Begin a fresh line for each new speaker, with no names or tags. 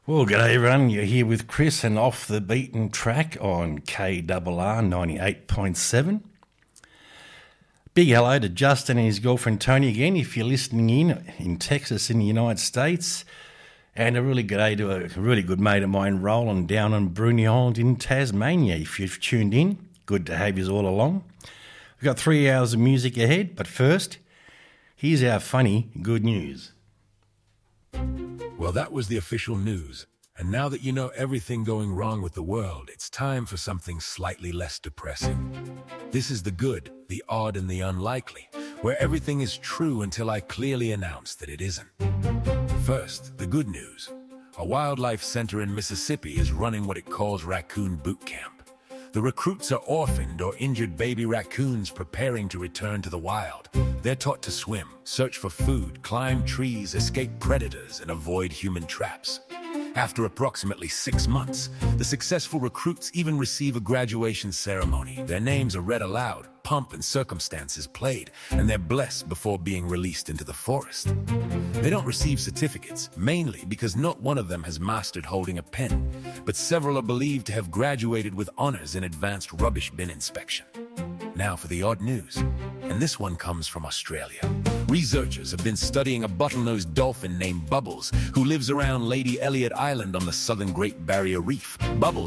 Well, g'day everyone. You're here with Chris and Off the Beaten Track on KRR 98.7. Big hello to Justin and his girlfriend Tony again, if you're listening in Texas in the United States. And a really g'day to a really good mate of mine, Roland, down on Bruny Island in Tasmania. If you've tuned in, good to have you all along. We've got 3 hours of music ahead, but first, here's our funny good news.
Well, that was the official news. And now that you know everything going wrong with the world, it's time for something slightly less depressing. This is the good, the odd, and the unlikely, where everything is true until I clearly announce that it isn't. First, the good news. A wildlife center in Mississippi is running what it calls Raccoon Boot Camp. The recruits are orphaned or injured baby raccoons preparing to return to the wild. They're taught to swim, search for food, climb trees, escape predators, and avoid human traps. After approximately 6 months, the successful recruits even receive a graduation ceremony. Their names are read aloud, pomp and circumstances played, and they're blessed before being released into the forest. They don't receive certificates, mainly because not one of them has mastered holding a pen, but several are believed to have graduated with honors in advanced rubbish bin inspection. Now for the odd news, and this one comes from Australia. Researchers have been studying a bottlenose dolphin named Bubbles, who lives around Lady Elliot Island on the southern Great Barrier Reef. Bubbles